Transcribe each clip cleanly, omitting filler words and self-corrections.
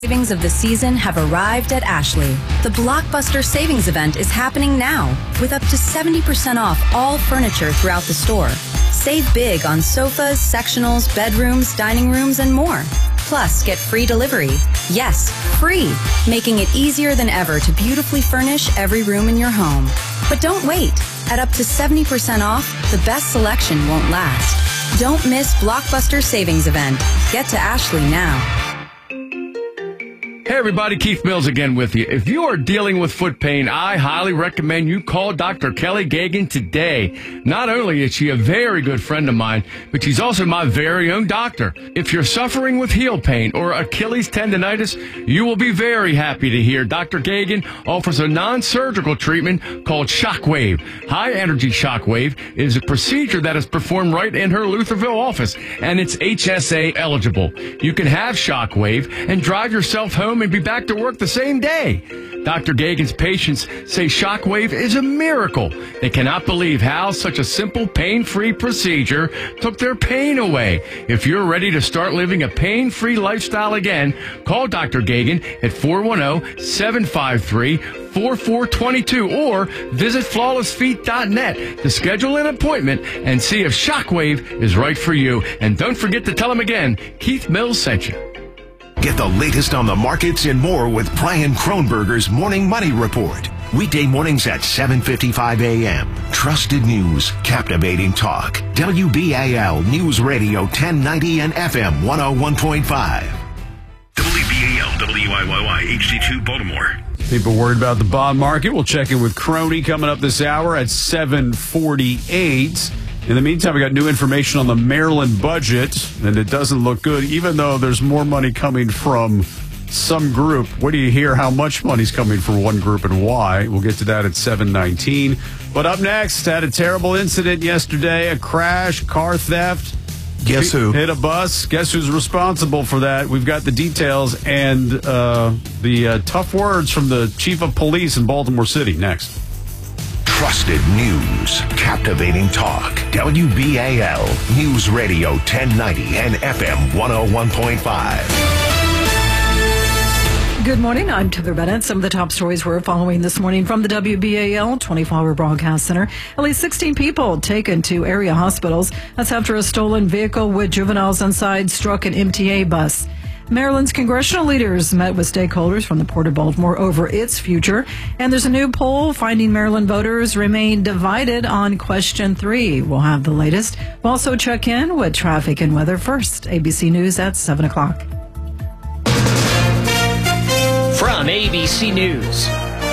Savings of the season have arrived at Ashley. The Blockbuster Savings Event is happening now with up to 70% off all furniture throughout the store. Save big on sofas, sectionals, bedrooms, dining rooms, and more. Plus, get free delivery. Yes, free, making it easier than ever to beautifully furnish every room in your home. But don't wait. At up to 70% off, the best selection won't last. Don't miss Blockbuster Savings Event. Get to Ashley now. Hey everybody, Keith Mills again with you. If you are dealing with foot pain, I highly recommend you call Dr. Kelly Gagan today. Not only is she a very good friend of mine, but she's also my very own doctor. If you're suffering with heel pain or Achilles tendonitis, you will be very happy to hear Dr. Gagan offers a non-surgical treatment called Shockwave. High energy Shockwave is a procedure that is performed right in her Lutherville office, and it's HSA eligible. You can have Shockwave and drive yourself home and be back to work the same day. Dr. Gagan's patients say Shockwave is a miracle. They cannot believe how such a simple, pain-free procedure took their pain away. If you're ready to start living a pain-free lifestyle again, call Dr. Gagan at 410-753-4422 or visit flawlessfeet.net to schedule an appointment and see if Shockwave is right for you. And don't forget to tell him again, Keith Mills sent you. Get the latest on the markets and more with Brian Kronberger's Morning Money Report. Weekday mornings at 7:55 a.m. Trusted news, captivating talk. WBAL News Radio 1090 and FM 101.5. WBAL WIYY HD2 Baltimore. People worried about the bond market. We'll check in with Crony coming up this hour at 7:48. In the meantime, we got new information on the Maryland budget, and it doesn't look good, even though there's more money coming from some group. What do you hear? How much money's coming from one group and why? We'll get to that at 7:19. But up next, had a terrible incident yesterday, a crash, car theft. Guess who? Hit a bus. Guess who's responsible for that? We've got the details and the tough words from the chief of police in Baltimore City next. Trusted news, captivating talk. WBAL News Radio 1090 and FM 101.5. Good morning. I'm Heather Bennett. Some of the top stories we're following this morning from the WBAL 24-hour broadcast center. At least 16 people taken to area hospitals. That's after a stolen vehicle with juveniles inside struck an MTA bus. Maryland's congressional leaders met with stakeholders from the Port of Baltimore over its future. And there's a new poll finding Maryland voters remain divided on question 3. We'll have the latest. We'll also check in with traffic and weather first. ABC News at 7 o'clock. From ABC News,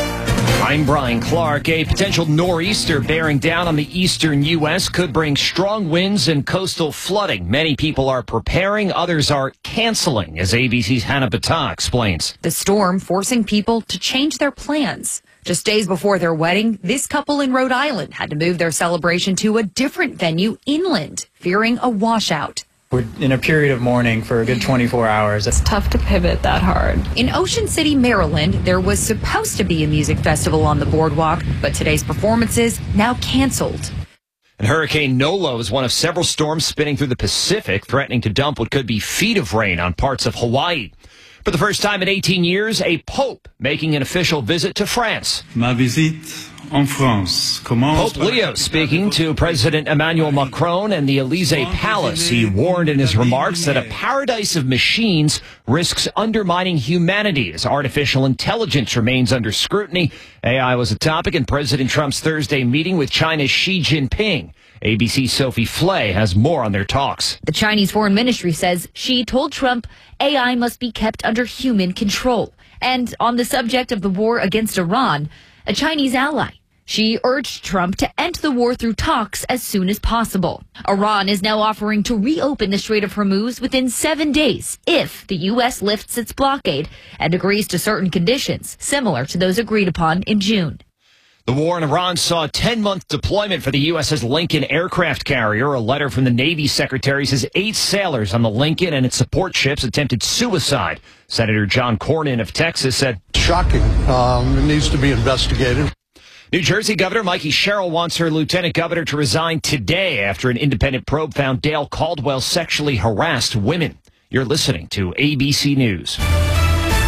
I'm Brian Clark. A potential nor'easter bearing down on the eastern U.S. could bring strong winds and coastal flooding. Many people are preparing, others are canceling, as ABC's Hannah Battah explains. The storm forcing people to change their plans. Just days before their wedding, this couple in Rhode Island had to move their celebration to a different venue inland, fearing a washout. We're in a period of mourning for a good 24 hours. It's tough to pivot that hard. In Ocean City, Maryland, there was supposed to be a music festival on the boardwalk, but today's performances now canceled. And Hurricane Nolo is one of several storms spinning through the Pacific, threatening to dump what could be feet of rain on parts of Hawaii. For the first time in 18 years, a pope making an official visit to France. Ma visite en France commence. Pope Leo speaking to President Emmanuel Macron and the Élysée Palace. He warned in his remarks that a paradise of machines risks undermining humanity as artificial intelligence remains under scrutiny. AI was a topic in President Trump's Thursday meeting with China's Xi Jinping. ABC's Sophie Flay has more on their talks. The Chinese Foreign Ministry says Xi told Trump AI must be kept under human control. And on the subject of the war against Iran, a Chinese ally, Xi urged Trump to end the war through talks as soon as possible. Iran is now offering to reopen the Strait of Hormuz within 7 days if the U.S. lifts its blockade and agrees to certain conditions similar to those agreed upon in June. The war in Iran saw a 10-month deployment for the U.S.'s Lincoln aircraft carrier. A letter from the Navy Secretary says 8 sailors on the Lincoln and its support ships attempted suicide. Senator John Cornyn of Texas said, "Shocking. It needs to be investigated." New Jersey Governor Mikey Sherrill wants her lieutenant governor to resign today after an independent probe found Dale Caldwell sexually harassed women. You're listening to ABC News.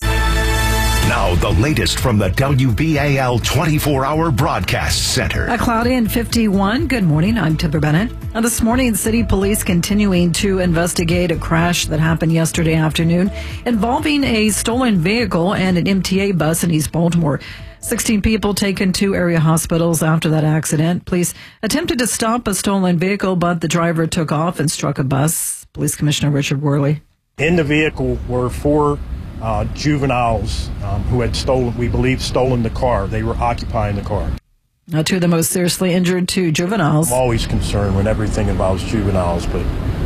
the latest from the WBAL 24-hour broadcast center. A cloudy and 51. Good morning. I'm Tipper Bennett. Now, this morning, city police continuing to investigate a crash that happened yesterday afternoon involving a stolen vehicle and an MTA bus in East Baltimore. 16 people taken to area hospitals after that accident. Police attempted to stop a stolen vehicle, but the driver took off and struck a bus. Police Commissioner Richard Worley. In the vehicle were 4 juveniles who had stolen the car. They were occupying the car. Now, 2 of the most seriously injured, 2 juveniles. I'm always concerned when everything involves juveniles, but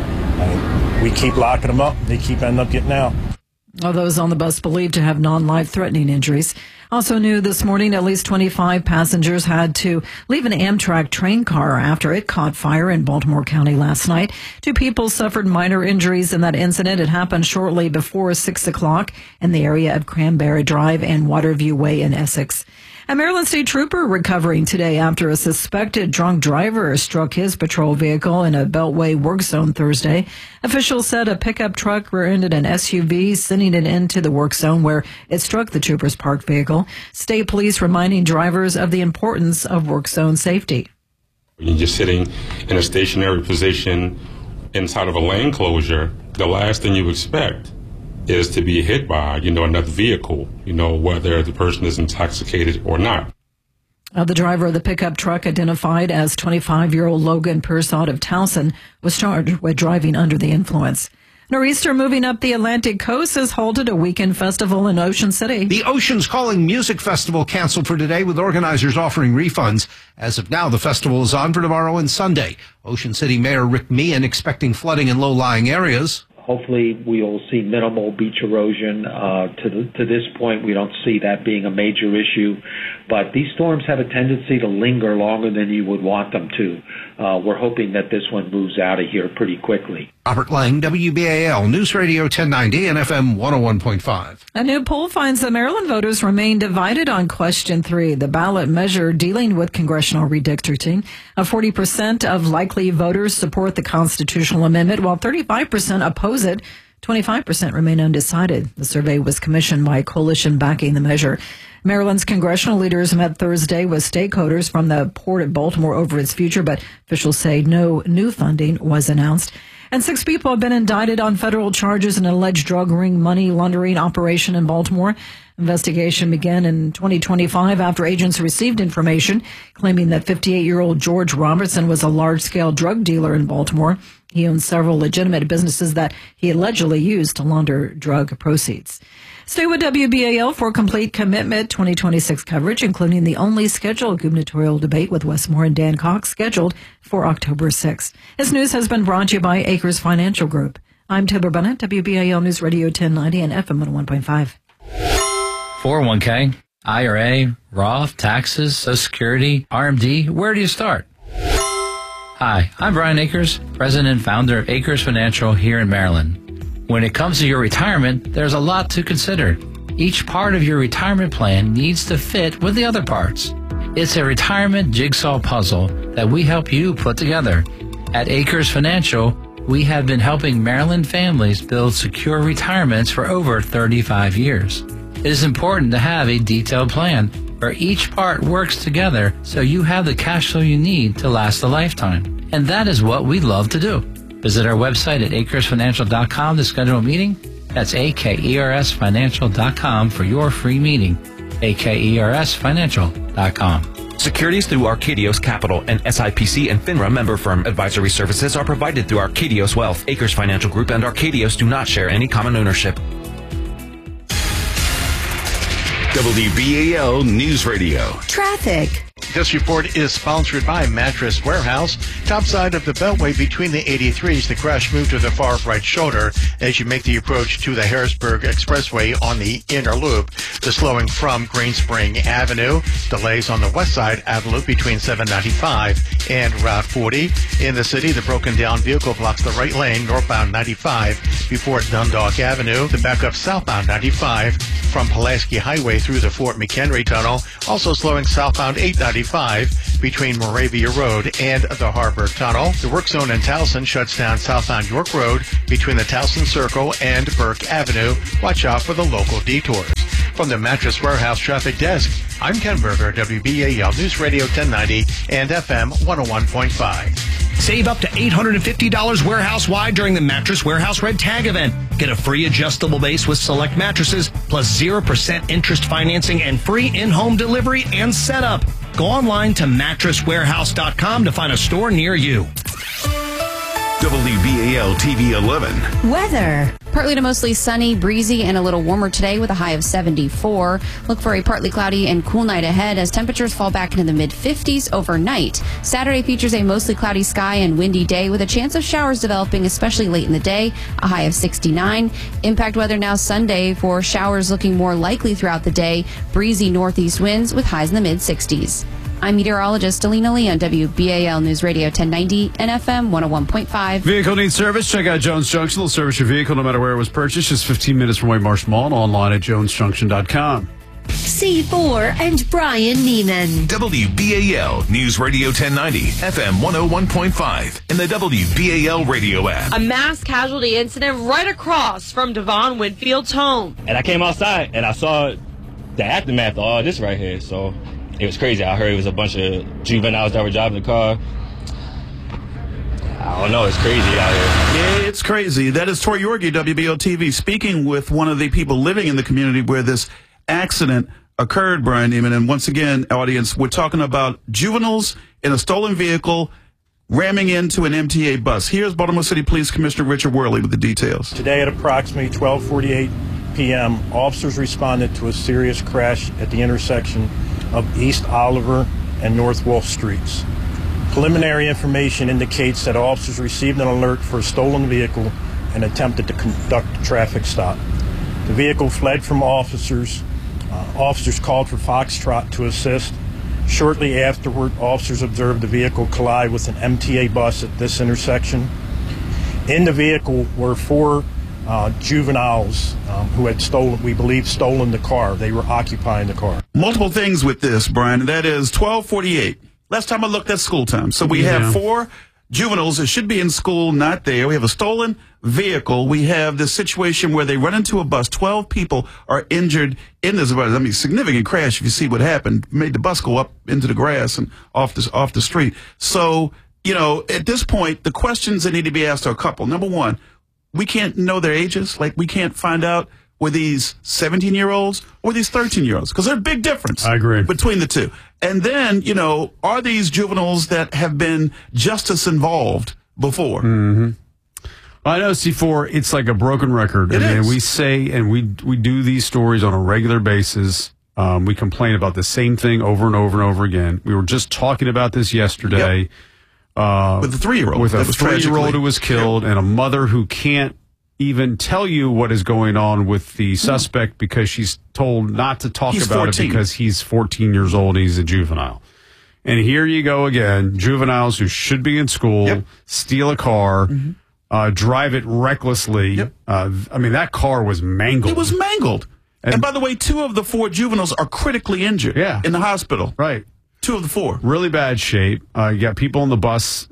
we keep locking them up. They keep ending up getting out. All those on the bus believed to have non-life-threatening injuries. Also new this morning, at least 25 passengers had to leave an Amtrak train car after it caught fire in Baltimore County last night. 2 people suffered minor injuries in that incident. It happened shortly before 6 o'clock in the area of Cranberry Drive and Waterview Way in Essex. A Maryland State Trooper recovering today after a suspected drunk driver struck his patrol vehicle in a Beltway work zone Thursday. Officials said a pickup truck rear-ended an SUV, sending it into the work zone where it struck the trooper's parked vehicle. State police reminding drivers of the importance of work zone safety. You're just sitting in a stationary position inside of a lane closure. The last thing you expect is to be hit by, another vehicle, whether the person is intoxicated or not. The driver of the pickup truck, identified as 25-year-old Logan Persod of Towson, was charged with driving under the influence. Nor'easter moving up the Atlantic coast has halted a weekend festival in Ocean City. The Ocean's Calling Music Festival canceled for today, with organizers offering refunds. As of now, the festival is on for tomorrow and Sunday. Ocean City Mayor Rick Meehan expecting flooding in low-lying areas. Hopefully, we'll see minimal beach erosion. To this point, we don't see that being a major issue. But these storms have a tendency to linger longer than you would want them to. We're hoping that this one moves out of here pretty quickly. Robert Lang, WBAL News Radio 1090 and FM 101.5. A new poll finds that Maryland voters remain divided on Question 3, the ballot measure dealing with congressional redistricting. 40% of likely voters support the constitutional amendment, while 35% oppose it. 25% remain undecided. The survey was commissioned by a coalition backing the measure. Maryland's congressional leaders met Thursday with stakeholders from the Port of Baltimore over its future, but officials say no new funding was announced. And 6 people have been indicted on federal charges in an alleged drug ring money laundering operation in Baltimore. Investigation began in 2025 after agents received information claiming that 58-year-old George Robertson was a large-scale drug dealer in Baltimore. He owned several legitimate businesses that he allegedly used to launder drug proceeds. Stay with WBAL for complete commitment 2026 coverage, including the only scheduled gubernatorial debate with Wes Moore and Dan Cox, scheduled for October 6th. This news has been brought to you by Acres Financial Group. I'm Tipper Bennett, WBAL News Radio 1090 and FM 101.5. 401k, IRA, Roth, taxes, Social Security, RMD. Where do you start? Hi, I'm Brian Akers, president and founder of Acres Financial here in Maryland. When it comes to your retirement, there's a lot to consider. Each part of your retirement plan needs to fit with the other parts. It's a retirement jigsaw puzzle that we help you put together. At Acres Financial, we have been helping Maryland families build secure retirements for over 35 years. It is important to have a detailed plan where each part works together so you have the cash flow you need to last a lifetime. And that is what we love to do. Visit our website at acresfinancial.com to schedule a meeting. That's AKERSfinancial.com for your free meeting. AKERSfinancial.com. Securities through Arcadios Capital and SIPC and FINRA member firm. Advisory services are provided through Arcadios Wealth. Acres Financial Group and Arcadios do not share any common ownership. WBAL News Radio. Traffic. This report is sponsored by Mattress Warehouse. Top side of the Beltway between the 83s, the crash moved to the far right shoulder as you make the approach to the Harrisburg Expressway on the inner loop. The slowing from Green Spring Avenue. Delays on the west side Avenue between 795 and Route 40. In the city, the broken down vehicle blocks the right lane northbound 95 before Dundalk Avenue. The backup southbound 95 from Pulaski Highway through the Fort McHenry Tunnel. Also slowing southbound 895 between Moravia Road and the Harbor Tunnel. The work zone in Towson shuts down southbound York Road between the Towson Circle and Burke Avenue. Watch out for the local detours. From the Mattress Warehouse Traffic Desk, I'm Ken Berger, WBAL News Radio 1090 and FM 101.5. Save up to $850 warehouse-wide during the Mattress Warehouse Red Tag event. Get a free adjustable base with select mattresses, plus 0% interest financing and free in-home delivery and setup. Go online to mattresswarehouse.com to find a store near you. WBAL TV 11. Weather. Partly to mostly sunny, breezy, and a little warmer today with a high of 74. Look for a partly cloudy and cool night ahead as temperatures fall back into the mid-50s overnight. Saturday features a mostly cloudy sky and windy day with a chance of showers developing, especially late in the day, a high of 69. Impact weather now Sunday for showers looking more likely throughout the day. Breezy northeast winds with highs in the mid-60s. I'm meteorologist Alina Lee on WBAL News Radio 1090 and FM 101.5. Vehicle needs service? Check out Jones Junction. They'll service your vehicle no matter where it was purchased. Just 15 minutes from Waymarsh Mall and online at jonesjunction.com. C4 and Brian Neiman. WBAL News Radio 1090, FM 101.5, and the WBAL radio app. A mass casualty incident right across from Devon Winfield's home. And I came outside and I saw the aftermath of all this right here, so it was crazy. I heard it was a bunch of juveniles that were driving the car. I don't know. It's crazy out here. Yeah, it's crazy. That is Troy Yorgie, WBO TV, speaking with one of the people living in the community where this accident occurred, Brian Neiman. And once again, audience, we're talking about juveniles in a stolen vehicle ramming into an MTA bus. Here's Baltimore City Police Commissioner Richard Worley with the details. Today at approximately 12:48 p.m., officers responded to a serious crash at the intersection of East Oliver and North Wolf Streets. Preliminary information indicates that officers received an alert for a stolen vehicle and attempted to conduct a traffic stop. The vehicle fled from officers. Officers called for Foxtrot to assist. Shortly afterward, officers observed the vehicle collide with an MTA bus at this intersection. In the vehicle were four juveniles who had stolen the car. They were occupying the car. Multiple things with this, Brian, and that is 12:48. Last time I looked, that's school time. So we have four juveniles that should be in school, not there. We have a stolen vehicle. We have this situation where they run into a bus. 12 people are injured in this bus. I mean, significant crash if you see what happened. Made the bus go up into the grass and off the street. So, you know, at this point, the questions that need to be asked are a couple. Number one, we can't know their ages. Like, we can't find out were these 17-year-olds or these 13-year-olds, because there's a big difference. I agree. Between the two. And then, you know, are these juveniles that have been justice involved before? Mm-hmm. I know, C4, it's like a broken record. And we say, and we do these stories on a regular basis. We complain about the same thing over and over and over again. We were just talking about this yesterday. Yep. With a 3-year-old. With a 3-year-old who was killed and a mother who can't even tell you what is going on with the suspect because she's told not to talk about it because he's 14 years old and he's a juvenile. And here you go again, juveniles who should be in school, steal a car, drive it recklessly. I mean, that car was mangled. It was mangled. And by the way, 2 of the 4 juveniles are critically injured in the hospital. Right. 2 of the 4. Really bad shape. You got people on the bus,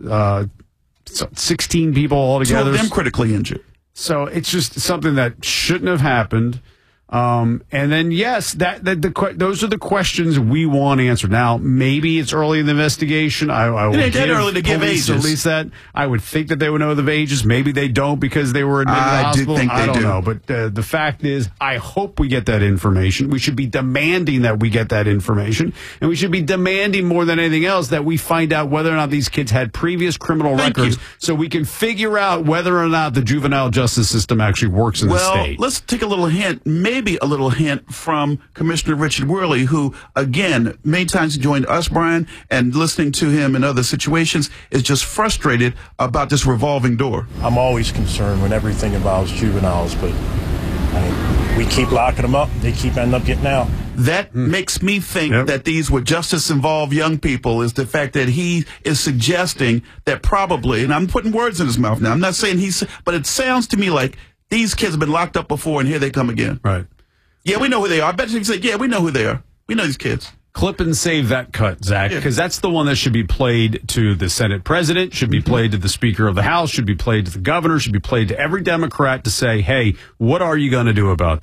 16 people altogether. 2 of them critically injured. So it's just something that shouldn't have happened. And then, yes, those are the questions we want answered. Now, maybe it's early in the investigation. I will it ain't that early to give ages. At least that. I would think that they would know the ages. Maybe they don't because they were admitted to the hospital. I don't know. But the fact is, I hope we get that information. We should be demanding that we get that information. And we should be demanding more than anything else that we find out whether or not these kids had previous criminal records so we can figure out whether or not the juvenile justice system actually works in the state. Well, let's take a little hint. Maybe a little hint from Commissioner Richard Worley, who, again, many times joined us, Brian, and listening to him in other situations, is just frustrated about this revolving door. I'm always concerned when everything involves juveniles, but we keep locking them up. They keep ending up getting out. That makes me think that these were justice-involved young people, is the fact that he is suggesting that probably, and I'm putting words in his mouth now, I'm not saying but it sounds to me like these kids have been locked up before, and here they come again. Right. Yeah, we know who they are. I bet you can say, yeah, we know who they are. We know these kids. Clip and save that cut, Zach, because that's the one that should be played to the Senate president, should be played to the Speaker of the House, should be played to the governor, should be played to every Democrat to say, hey, what are you going to do about this?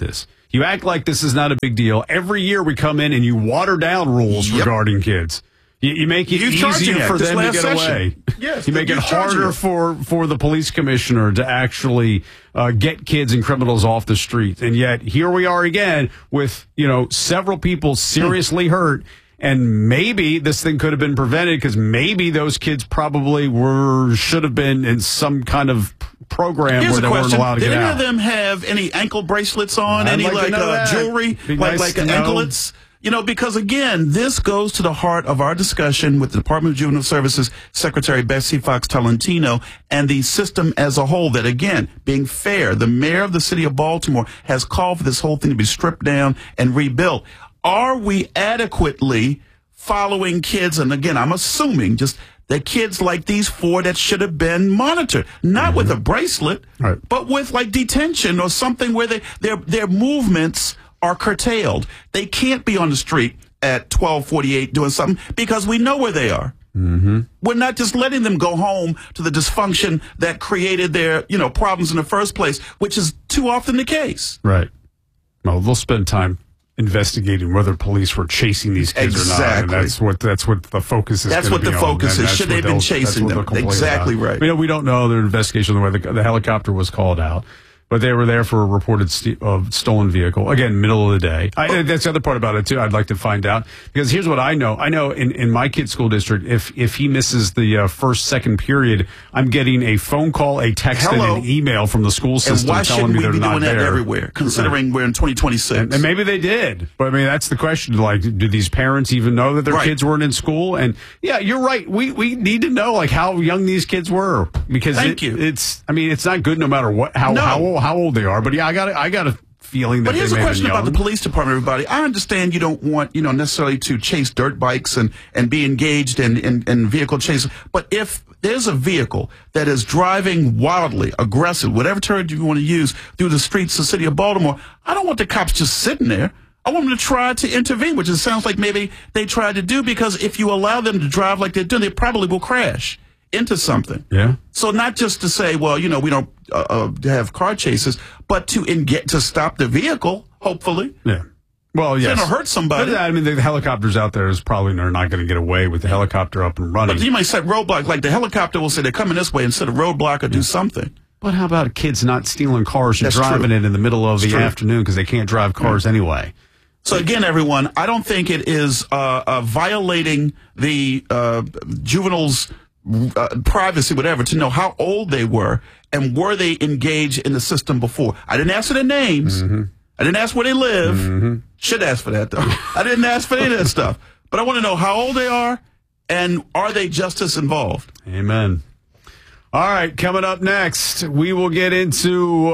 You act like this is not a big deal. Every year we come in and you water down rules regarding kids. You make it easier for them to get away. Yes, you make it harder for the police commissioner to actually get kids and criminals off the street. And yet here we are again with, several people seriously hurt. And maybe this thing could have been prevented because maybe those kids probably should have been in some kind of program where they weren't allowed to get out. Did any of them have any ankle bracelets on? I'd any like jewelry, like anklets? Because again, this goes to the heart of our discussion with the Department of Juvenile Services Secretary Betsy Fox Tolentino and the system as a whole. That again, being fair, the mayor of the city of Baltimore has called for this whole thing to be stripped down and rebuilt. Are we adequately following kids? And again, I'm assuming just that kids like these 4 that should have been monitored, not with a bracelet, but with like detention or something where their movements are curtailed. They can't be on the street at 12:48 doing something because we know where they are. Mm-hmm. We're not just letting them go home to the dysfunction that created their, problems in the first place, which is too often the case. Right. Well, they'll spend time investigating whether police were chasing these kids or not. And that's what the focus is. That's what the focus is. Should they have been chasing them? Exactly right. We don't know their investigation of the way the helicopter was called out. But they were there for a reported stolen vehicle. Again, middle of the day. That's the other part about it, too. I'd like to find out. Because here's what I know. I know in my kid's school district, if he misses the second period, I'm getting a phone call, a text, and an email from the school system telling me they're not there. And why shouldn't we be doing that everywhere, considering we're in 2026? And maybe they did. But, that's the question. Like, do these parents even know that their kids weren't in school? And, yeah, you're right. We need to know, how young these kids were. Because it's not good no matter how old they are, but yeah, I got a feeling that. But here's a question about the police department, everybody. I understand you don't want, necessarily to chase dirt bikes and be engaged in vehicle chases. But if there's a vehicle that is driving wildly, aggressive, whatever term you want to use, through the streets of the city of Baltimore, I don't want the cops just sitting there. I want them to try to intervene, which it sounds like maybe they tried to do, because if you allow them to drive like they're doing, they probably will crash into something. Yeah. So not just to say, well, we don't have car chases, but to stop the vehicle, hopefully. Yeah. Well, yes. It's going to hurt somebody. But, the helicopters out there they're not going to get away with the helicopter up and running. But you might set roadblocks, like the helicopter will say they're coming this way instead of roadblock or do something. But how about kids not stealing cars and driving it in the middle of the afternoon because they can't drive cars anyway? So again, everyone, I don't think it is violating the juveniles' privacy, whatever, to know how old they were and were they engaged in the system before. I didn't ask for their names. Mm-hmm. I didn't ask where they live. Mm-hmm. Should ask for that, though. I didn't ask for any of that stuff. But I want to know how old they are and are they justice involved? Amen. All right, coming up next, we will get into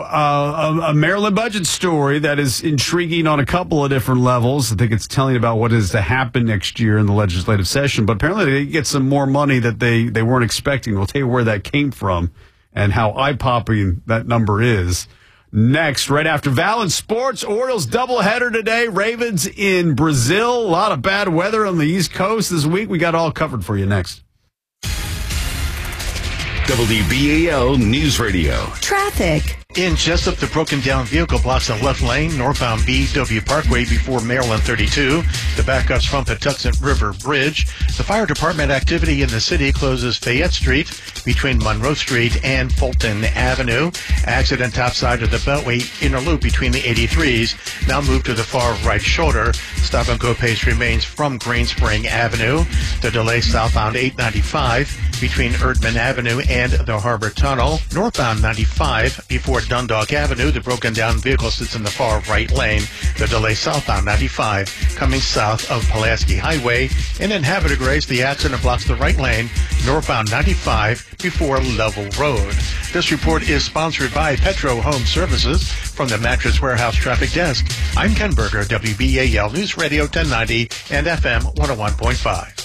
a Maryland budget story that is intriguing on a couple of different levels. I think it's telling about what is to happen next year in the legislative session, but apparently they get some more money that they weren't expecting. We'll tell you where that came from and how eye-popping that number is. Next, right after Valens Sports, Orioles doubleheader today. Ravens in Brazil. A lot of bad weather on the East Coast this week. We got all covered for you next. WBAL News Radio. Traffic. In Jessup, the broken down vehicle blocks the left lane, northbound BW Parkway before Maryland 32. The backups from Patuxent River Bridge. The fire department activity in the city closes Fayette Street between Monroe Street and Fulton Avenue. Accident topside of the Beltway inner loop between the 83s. Now move to the far right shoulder. Stop and go pace remains from Green Spring Avenue. The delay southbound 895 between Erdman Avenue and the Harbor Tunnel. Northbound 95 before Dundalk Avenue. The broken down vehicle sits in the far right lane. The delay southbound 95 coming south of Pulaski Highway. And in Havre de Grace, the accident blocks the right lane northbound 95 before Level Road. This report is sponsored by Petro Home Services from the Mattress Warehouse Traffic Desk. I'm Ken Berger, WBAL News Radio 1090 and FM 101.5.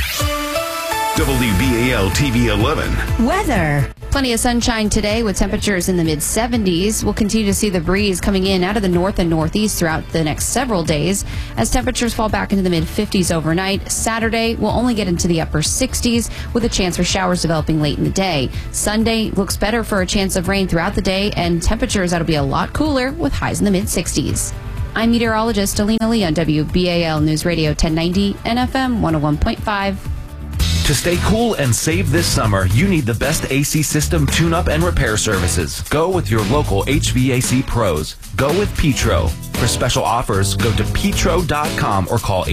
WBAL TV 11. Weather. Plenty of sunshine today with temperatures in the mid-70s. We'll continue to see the breeze coming in out of the north and northeast throughout the next several days as temperatures fall back into the mid-50s overnight. Saturday, we'll only get into the upper 60s with a chance for showers developing late in the day. Sunday looks better for a chance of rain throughout the day and temperatures that'll be a lot cooler with highs in the mid-60s. I'm meteorologist Alina Lee on WBAL News Radio 1090 and FM 101.5. To stay cool and save this summer, you need the best AC system tune-up and repair services. Go with your local HVAC pros. Go with Petro. For special offers, go to petro.com or call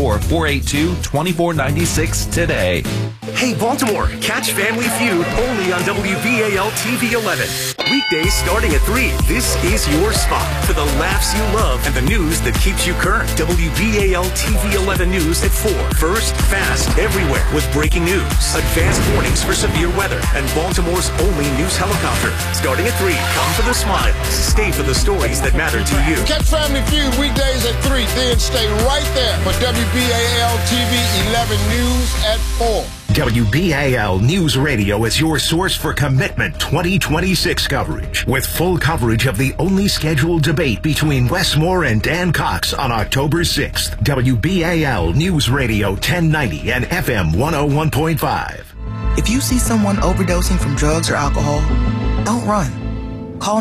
844-482-2496 today. Hey, Baltimore, catch Family Feud only on WBAL TV 11. Weekdays starting at 3. This is your spot for the laughs you love and the news that keeps you current. WBAL TV 11 News at 4. First, fast, everywhere with breaking news, advanced warnings for severe weather, and Baltimore's only news helicopter. Starting at 3, come for the smiles, stay for the stories that matter to you. Catch Family Feud weekdays at 3, then stay right there for WBAL TV 11 News at 4. WBAL News Radio is your source for Commitment 2026 coverage, with full coverage of the only scheduled debate between Wes Moore and Dan Cox on October 6th. WBAL News Radio 1090 and FM 101.5. If you see someone overdosing from drugs or alcohol, don't run. Call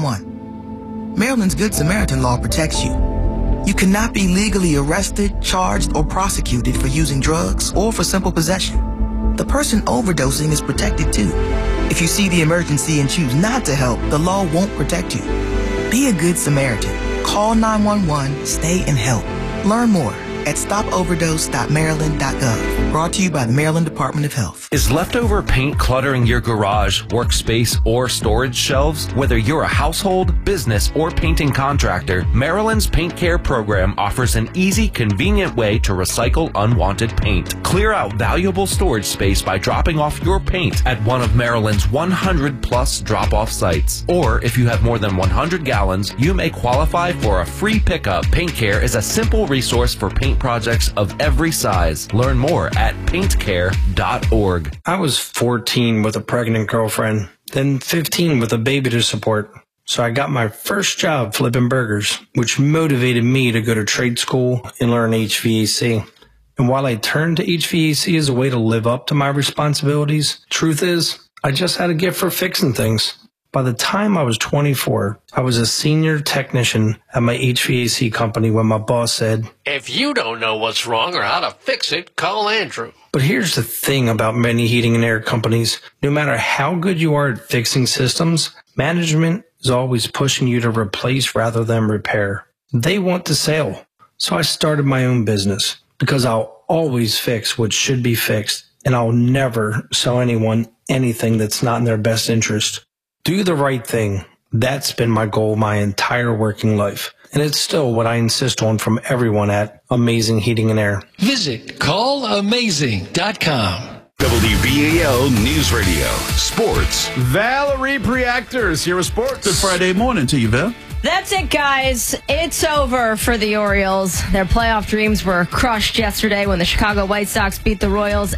911. Maryland's Good Samaritan law protects you. You cannot be legally arrested, charged, or prosecuted for using drugs or for simple possession. The person overdosing is protected too. If you see the emergency and choose not to help, the law won't protect you. Be a good Samaritan. Call 911, stay and help. Learn more at stopoverdose.maryland.gov. Brought to you by the Maryland Department of Health. Is leftover paint cluttering your garage, workspace, or storage shelves? Whether you're a household, business, or painting contractor, Maryland's Paint Care program offers an easy, convenient way to recycle unwanted paint. Clear out valuable storage space by dropping off your paint at one of Maryland's 100-plus drop-off sites. Or if you have more than 100 gallons, you may qualify for a free pickup. Paint Care is a simple resource for paint projects of every size. Learn more at paintcare.org. I was 14 with a pregnant girlfriend, then 15 with a baby to support. So I got my first job flipping burgers, which motivated me to go to trade school and learn HVAC. And while I turned to HVAC as a way to live up to my responsibilities, truth is, I just had a gift for fixing things. By the time I was 24, I was a senior technician at my HVAC company when my boss said, "If you don't know what's wrong or how to fix it, call Andrew." But here's the thing about many heating and air companies. No matter how good you are at fixing systems, management is always pushing you to replace rather than repair. They want the sale. So I started my own business because I'll always fix what should be fixed, and I'll never sell anyone anything that's not in their best interest. Do the right thing. That's been my goal my entire working life. And it's still what I insist on from everyone at Amazing Heating and Air. Visit callamazing.com. WBAL News Radio Sports. Valerie Preactors here with sports. Good Friday morning to you, Val. That's it, guys. It's over for the Orioles. Their playoff dreams were crushed yesterday when the Chicago White Sox beat the Royals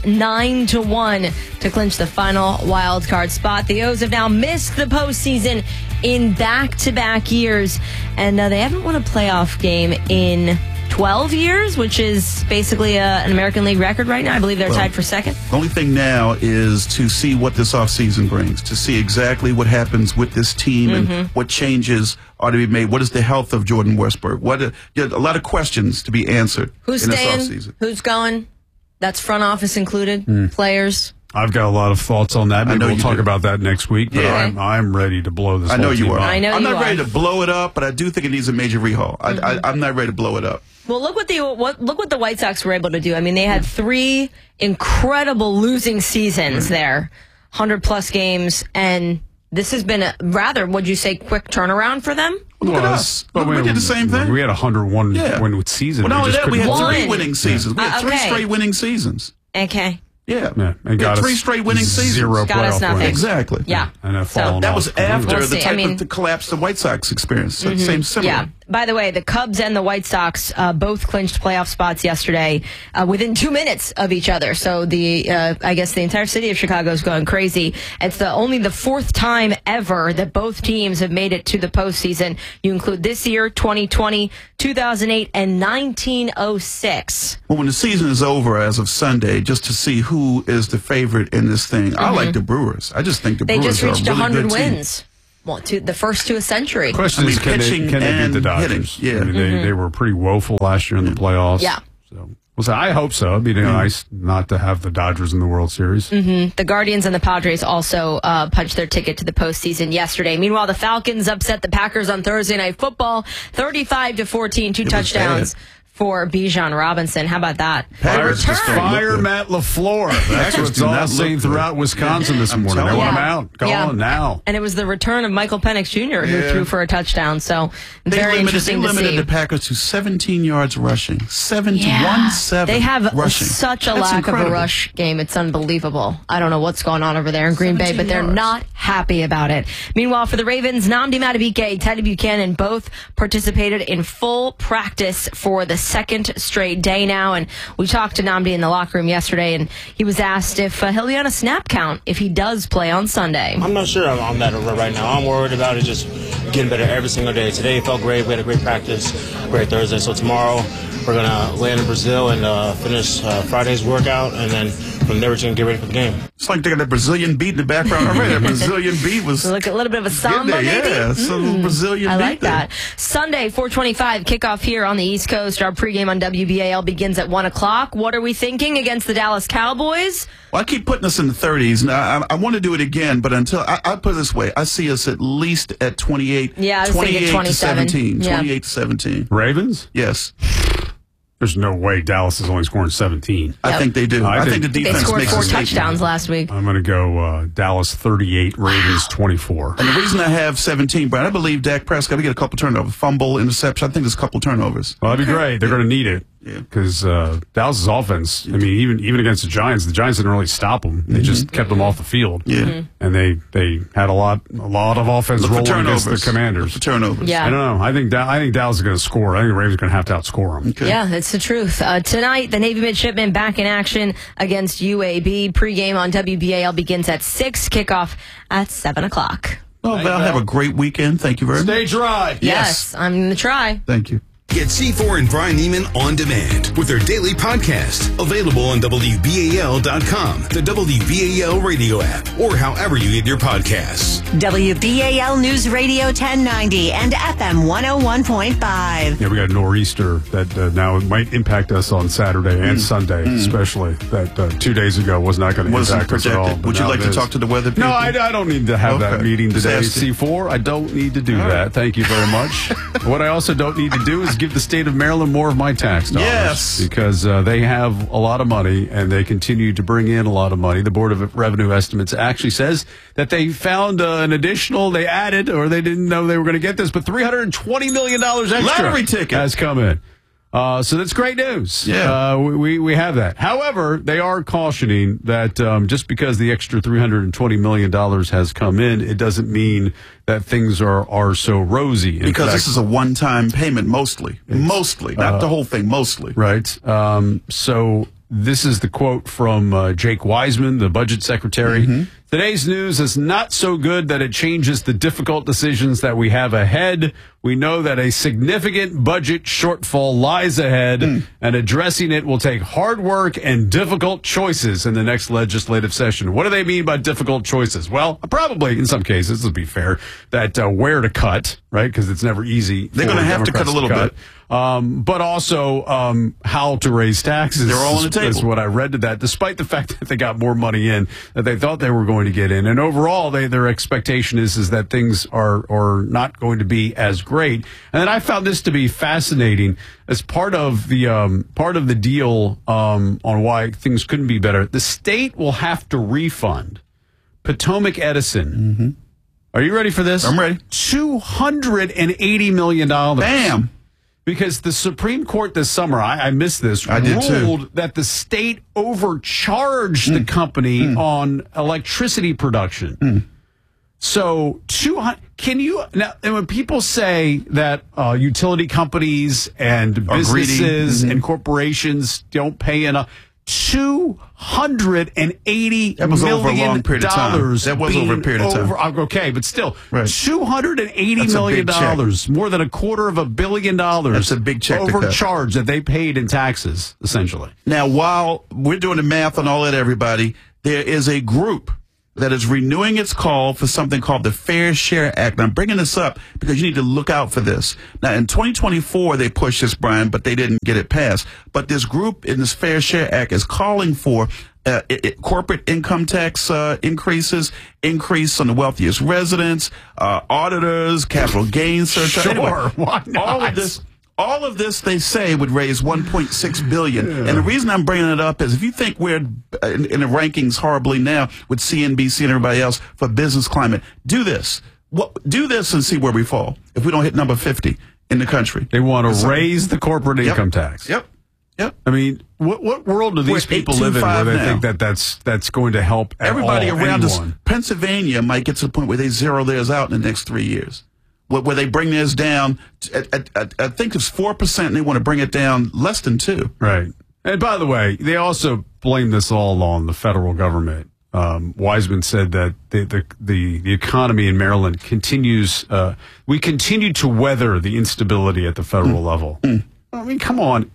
9-1 to clinch the final wild card spot. The O's have now missed the postseason in back-to-back years, and they haven't won a playoff game in 12 years, which is basically an American League record right now. I believe they're tied for second. The only thing now is to see what this offseason brings, to see exactly what happens with this team and what changes are to be made. What is the health of Jordan Westburg? A lot of questions to be answered Who's in staying? this offseason. Who's going? That's front office included, players. I've got a lot of thoughts on that. Maybe we'll talk about that next week. But I'm ready to blow this. I know whole you team are. up. I'm not ready to blow it up, but I do think it needs a major rehaul. I'm not ready to blow it up. Well, look what the White Sox were able to do. I mean, they had 3 incredible losing seasons there, 100-plus games, and this has been a rather, would you say, quick turnaround for them? Look at us. We did the same thing. We had a 101 win season. Well, not only that, we had 3 winning seasons. We had 3 straight winning seasons. Okay. Yeah. And got 3 straight winning seasons. 0 got us playoff nothing. wins. Exactly. Yeah. And that was after the type of the collapse the White Sox experienced. So same similar. Yeah. By the way, the Cubs and the White Sox both clinched playoff spots yesterday within 2 minutes of each other. So I guess the entire city of Chicago is going crazy. It's only the 4th time ever that both teams have made it to the postseason. You include this year, 2020, 2008, and 1906. Well, when the season is over as of Sunday, just to see who is the favorite in this thing, I like the Brewers. I just think the Brewers just reached are a really 100 good team. wins. the first to a century. The question is, can they beat the Dodgers? Yeah. I mean, they were pretty woeful last year in the playoffs. Yeah. So I hope so. It'd be nice not to have the Dodgers in the World Series. Mm-hmm. The Guardians and the Padres also punched their ticket to the postseason yesterday. Meanwhile, the Falcons upset the Packers on Thursday Night Football, 35-14, 2 touchdowns for Bijan Robinson. How about that? Fire Matt LaFleur. That's what it's all saying throughout Wisconsin this morning. They want him out. Go on now. And it was the return of Michael Penix Jr. who threw for a touchdown. So very interesting to see. They limited the Packers to 17 yards rushing. 17. They have rushing. such a lack of a rush game. It's unbelievable. I don't know what's going on over there in Green Bay, but they're not happy about it. Meanwhile, for the Ravens, Nnamdi Madubuike, Teddy Buchanan both participated in full practice for the second straight day now. And we talked to Nnamdi in the locker room yesterday, and he was asked if he'll be on a snap count if he does play on Sunday. I'm not sure on that right now. I'm worried about it just getting better every single day. Today felt great. We had a great practice, great Thursday. So tomorrow we're going to land in Brazil and finish Friday's workout, and then from there we're going to get ready for the game. It's like they got that Brazilian beat in the background already. That Brazilian beat was... Look, a little bit of a samba, maybe? Yeah, some Brazilian beat. I like that. Sunday, 4:25, kickoff here on the East Coast. Our pregame on WBAL begins at 1 o'clock. What are we thinking against the Dallas Cowboys? Well, I keep putting us in the 30s. Now, I want to do it again, but until I put it this way, I see us at least at 28. Yeah, I was thinking 27. 17. 28-17. Ravens? Yes. There's no way Dallas is only scoring 17. I think they do. I think the defense they scored makes 4 a statement. touchdowns last week. I'm going to go Dallas 38, Ravens 24. And the reason I have 17, Brian, I believe Dak Prescott will get a couple turnovers, fumble, interception. I think there's a couple turnovers. Well, that'd be great. They're going to need it. Because Dallas' offense, I mean, even against the Giants didn't really stop them. They just kept them off the field. Yeah. And they had a lot of offense rolling against the Commanders. The turnovers. Yeah. I don't know. I think Dallas is going to score. I think the Ravens are going to have to outscore them. Okay. Yeah, that's the truth. Tonight, the Navy midshipmen back in action against UAB. Pregame on WBAL begins at 6. Kickoff at 7 o'clock. Well, Val, have a great weekend. Thank you very much. Stay dry. Yes, I'm going to try. Thank you. Get C4 and Brian Neiman on demand with their daily podcast. Available on WBAL.com, the WBAL radio app, or however you get your podcasts. WBAL News Radio 1090 and FM 101.5. Yeah, we got a nor'easter that now might impact us on Saturday and Sunday, especially. That 2 days ago was not going to impact us at all. Would you like to talk to the weather people? No, I don't need to have that meeting today. C4, I don't need to do that. Thank you very much. What I also don't need to do is give the state of Maryland more of my tax dollars. Yes. Because they have a lot of money and they continue to bring in a lot of money. The Board of Revenue Estimates actually says that they found an additional, they added, or they didn't know they were going to get this, but $320 million extra lottery ticket has come in. So that's great news. Yeah. We have that. However, they are cautioning that just because the extra $320 million has come in, it doesn't mean that things are so rosy. Because this is a one-time payment, mostly. Mostly. Not the whole thing, mostly. Right. So this is the quote from Jake Wiseman, the budget secretary. Today's news is not so good that it changes the difficult decisions that we have ahead. We know that a significant budget shortfall lies ahead, and addressing it will take hard work and difficult choices in the next legislative session. What do they mean by difficult choices? Well, probably in some cases, to be fair, that where to cut, right? Because it's never easy. They're going to have to cut a little bit. But also how to raise taxes. They're all on the table. That's what I read to that, despite the fact that they got more money in that they thought they were going to get in. And overall, their expectation is that things are not going to be as great. And then I found this to be fascinating as part of the deal on why things couldn't be better. The state will have to refund Potomac Edison. Are you ready for this? I'm ready. $280 million. Bam. Because the Supreme Court this summer, I missed this, ruled that the state overcharged the company on electricity production. So, can you now? And when people say that utility companies and businesses and corporations don't pay enough, $280 that was over a long million period of time. That was over a period of time. Okay, but still, $280 million, more than $250 million. That's a big check. Overcharge that they paid in taxes, essentially. Now, while we're doing the math on all that, everybody, there is a group that is renewing its call for something called the Fair Share Act. And I'm bringing this up because you need to look out for this. Now, in 2024, they pushed this, Brian, but they didn't get it passed. But this group in this Fair Share Act is calling for corporate income tax increases, increase on the wealthiest residents, auditors, capital gains surcharge. Sure, anyway, why not? All of this, they say, would raise $1.6 billion. Yeah. And the reason I'm bringing it up is if you think we're in the rankings horribly now with CNBC and everybody else for business climate, do this. Do this and see where we fall if we don't hit number 50 in the country. They want to raise the corporate income tax. Yep. I mean, what world do these people live in where they think that's going to help everybody around us? Anyone? Pennsylvania might get to the point where they zero theirs out in the next 3 years. Where they bring theirs down, I think it's 4%, and they want to bring it down less than 2%. Right. And by the way, they also blame this all on the federal government. Wiseman said that the economy in Maryland continues. We continue to weather the instability at the federal level. I mean, come on.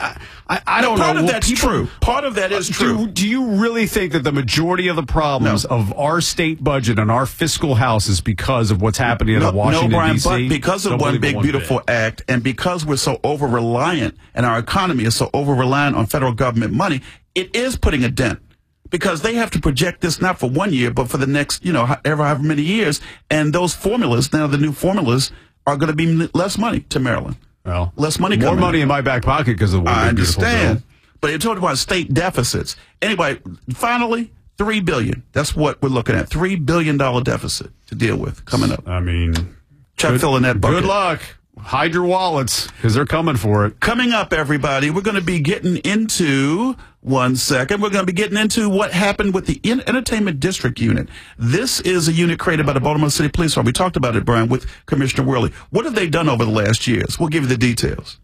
I don't know. Part of that's true. Part of that is true. Do you really think that the majority of the problems of our state budget and our fiscal house is because of what's happening in Washington, Brian, D.C.? But because of One Big Beautiful Act and because we're so over-reliant and our economy is so over-reliant on federal government money, it is putting a dent. Because they have to project this not for 1 year, but for the next, however many years. And those formulas, now the new formulas, are going to be less money to Maryland. Well, less money. More money in my back pocket because of I understand, but you're talking about state deficits. Anyway, finally, $3 billion. That's what we're looking at. $3 billion deficit to deal with coming up. I mean, Chuck filling that bucket. Good luck. Hide your wallets because they're coming for it. Coming up, everybody, we're going to be getting into, one second, we're going to be getting into what happened with the Entertainment District Unit. This is a unit created by the Baltimore City Police Department. We talked about it, Brian, with Commissioner Worley. What have they done over the last years? We'll give you the details.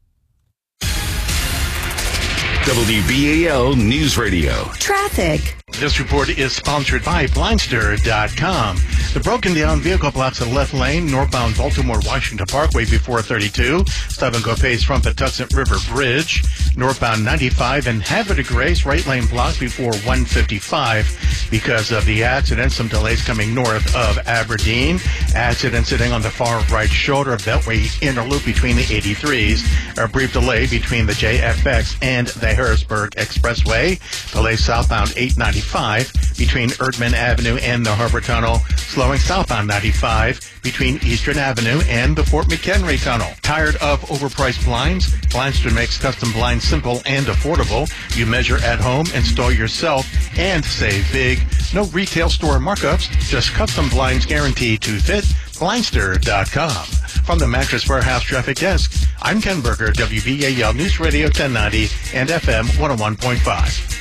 WBAL News Radio. Traffic. This report is sponsored by Blindster.com. The broken down vehicle blocks the left lane, northbound Baltimore-Washington Parkway before 32. Stop-and-go pace from Patuxent River Bridge. Northbound 95 and Havre de Grace, right lane blocked before 155. Because of the accident, some delays coming north of Aberdeen. Accident sitting on the far right shoulder of Beltway inner loop between the 83s. A brief delay between the JFX and the Harrisburg Expressway. Delay southbound 895 between Erdman Avenue and the Harbor Tunnel. Slowing southbound 95 between Eastern Avenue and the Fort McHenry Tunnel. Tired of overpriced blinds? Blindster makes custom blinds simple and affordable. You measure at home, install yourself, and save big. No retail store markups, just custom blinds guaranteed to fit. Blindster.com. From the Mattress Warehouse Traffic Desk, I'm Ken Berger, WBAL News Radio 1090 and FM 101.5.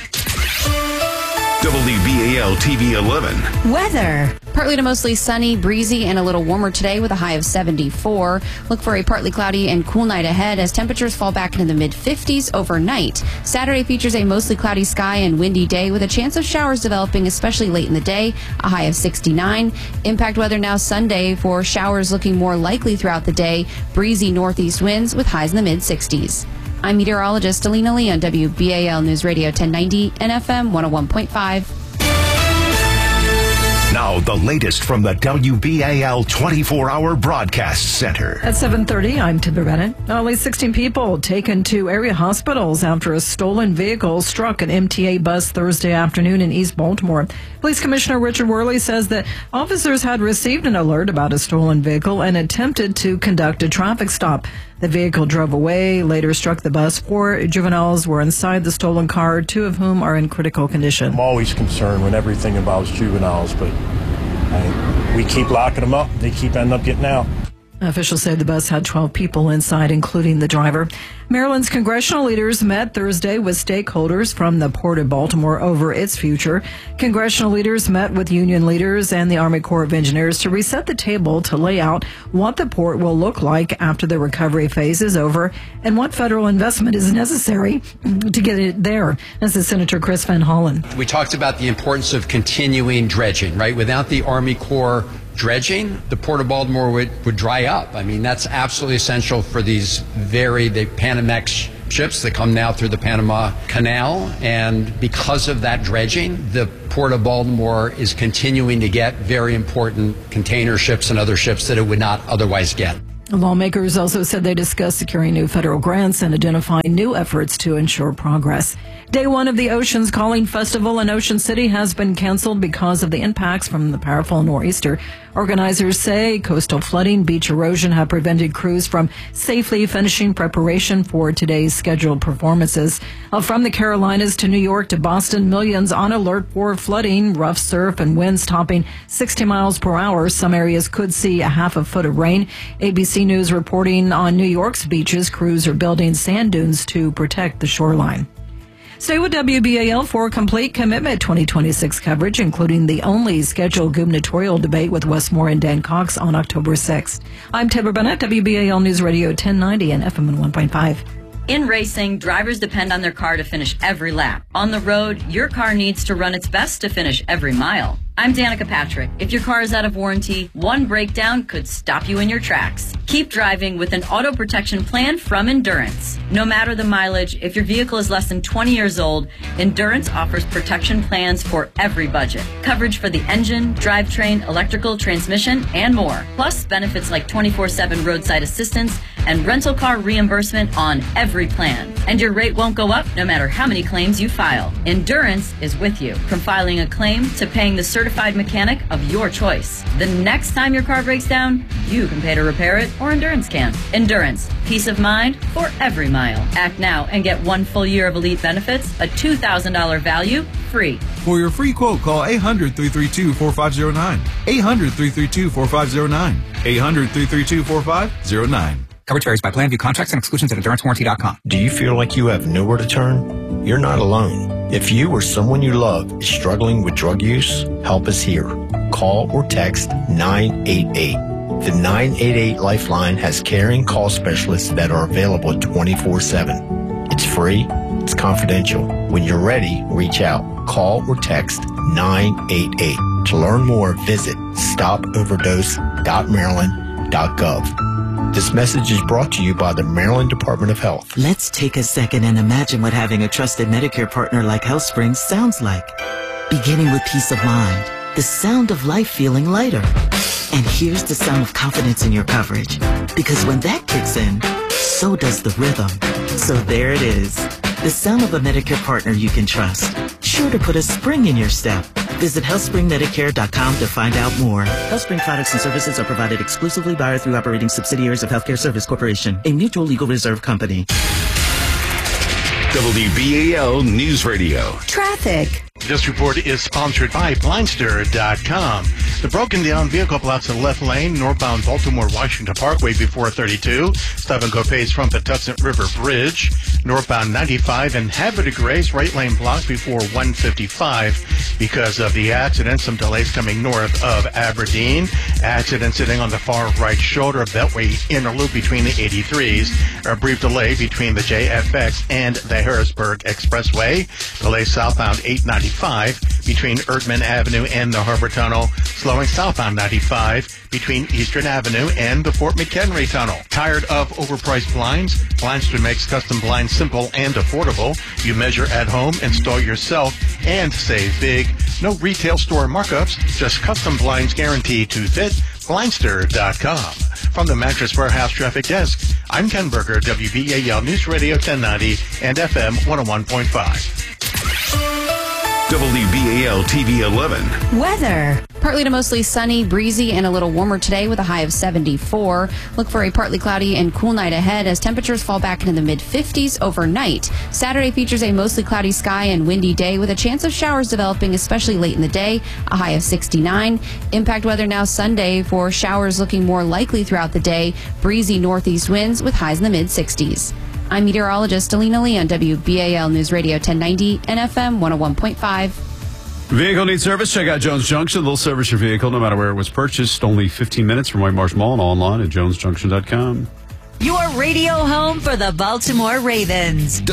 WBAL TV 11. Weather. Partly to mostly sunny, breezy, and a little warmer today with a high of 74. Look for a partly cloudy and cool night ahead as temperatures fall back into the mid-50s overnight. Saturday features a mostly cloudy sky and windy day with a chance of showers developing, especially late in the day, a high of 69. Impact weather now Sunday for showers looking more likely throughout the day. Breezy northeast winds with highs in the mid-60s. I'm meteorologist Alina Lee on WBAL News Radio 1090 and FM 101.5. Now, the latest from the WBAL 24-hour broadcast center. At 7:30, I'm Timber Bennett. At least 16 people taken to area hospitals after a stolen vehicle struck an MTA bus Thursday afternoon in East Baltimore. Police Commissioner Richard Worley says that officers had received an alert about a stolen vehicle and attempted to conduct a traffic stop. The vehicle drove away, later struck the bus. 4 juveniles were inside the stolen car, 2 of whom are in critical condition. I'm always concerned when everything involves juveniles, but we keep locking them up. They keep ending up getting out. Officials say the bus had 12 people inside, including the driver. Maryland's congressional leaders met Thursday with stakeholders from the Port of Baltimore over its future. Congressional leaders met with union leaders and the Army Corps of Engineers to reset the table to lay out what the port will look like after the recovery phase is over and what federal investment is necessary to get it there. This is Senator Chris Van Hollen. We talked about the importance of continuing dredging, right? Without the Army Corps dredging, the Port of Baltimore would dry up. I mean, that's absolutely essential for the Panamax ships that come now through the Panama Canal. And because of that dredging, the Port of Baltimore is continuing to get very important container ships and other ships that it would not otherwise get. Lawmakers also said they discussed securing new federal grants and identifying new efforts to ensure progress. Day one of the Oceans Calling Festival in Ocean City has been canceled because of the impacts from the powerful nor'easter. Organizers say coastal flooding, beach erosion have prevented crews from safely finishing preparation for today's scheduled performances. From the Carolinas to New York to Boston, millions on alert for flooding, rough surf, and winds topping 60 miles per hour. Some areas could see a half a foot of rain. ABC News reporting on New York's beaches, crews are building sand dunes to protect the shoreline. Stay with WBAL for complete Commitment 2026 coverage, including the only scheduled gubernatorial debate with Wes Moore and Dan Cox on October 6th. I'm Tibber Bennett, WBAL News Radio 1090 and FM 1.5. In racing, drivers depend on their car to finish every lap. On the road, your car needs to run its best to finish every mile. I'm Danica Patrick. If your car is out of warranty, one breakdown could stop you in your tracks. Keep driving with an auto protection plan from Endurance. No matter the mileage, if your vehicle is less than 20 years old, Endurance offers protection plans for every budget. Coverage for the engine, drivetrain, electrical, transmission, and more. Plus benefits like 24/7 roadside assistance and rental car reimbursement on every plan. And your rate won't go up no matter how many claims you file. Endurance is with you, from filing a claim to paying the certified mechanic of your choice. The next time your car breaks down, you can pay to repair it, or Endurance can. Endurance, peace of mind for every mile. Act now and get 1 full year of elite benefits, a $2,000 value, free. For your free quote, call 800-332-4509. 800-332-4509. 800-332-4509. Coverage varies by plan. View contracts and exclusions at EnduranceWarranty.com. Do you feel like you have nowhere to turn? You're not alone. If you or someone you love is struggling with drug use, help is here. Call or text 988. The 988 Lifeline has caring call specialists that are available 24/7. It's free. It's confidential. When you're ready, reach out. Call or text 988. To learn more, visit stopoverdose.maryland.gov. This message is brought to you by the Maryland Department of Health. Let's take a second and imagine what having a trusted Medicare partner like HealthSpring sounds like. Beginning with peace of mind, the sound of life feeling lighter. And here's the sound of confidence in your coverage. Because when that kicks in, so does the rhythm. So there it is. The sound of a Medicare partner you can trust. Sure to put a spring in your step. Visit HealthSpringMedicare.com to find out more. HealthSpring products and services are provided exclusively by or through operating subsidiaries of Healthcare Service Corporation, a mutual legal reserve company. WBAL News Radio. Traffic. This report is sponsored by Blindster.com. The broken down vehicle blocks in the left lane, northbound Baltimore Washington Parkway before 32. Stop and go pace from Patuxent River Bridge. Northbound 95 and Havre de Grace right lane blocked before 155 because of the accident. Some delays coming north of Aberdeen. Accident sitting on the far right shoulder, Beltway inner loop between the 83s. A brief delay between the JFX and the Harrisburg Expressway. Delay southbound 895 between Erdman Avenue and the Harbor Tunnel. Slowing southbound 95 between Eastern Avenue and the Fort McHenry Tunnel. Tired of overpriced blinds? Blindster makes custom blinds simple and affordable. You measure at home, install yourself, and save big. No retail store markups, just custom blinds guaranteed to fit. Blindster.com. From the Mattress Warehouse Traffic Desk, I'm Ken Berger, WBAL News Radio 1090 and FM 101.5. WBAL TV 11. Weather. Partly to mostly sunny, breezy, and a little warmer today with a high of 74. Look for a partly cloudy and cool night ahead as temperatures fall back into the mid-50s overnight. Saturday features a mostly cloudy sky and windy day with a chance of showers developing, especially late in the day, a high of 69. Impact weather now Sunday for showers looking more likely throughout the day. Breezy northeast winds with highs in the mid-60s. I'm meteorologist Alina Lee on WBAL News Radio 1090 and FM 101.5. Vehicle needs service? Check out Jones Junction. They'll service your vehicle no matter where it was purchased. Only 15 minutes from White Marsh Mall and online at jonesjunction.com. Your radio home for the Baltimore Ravens.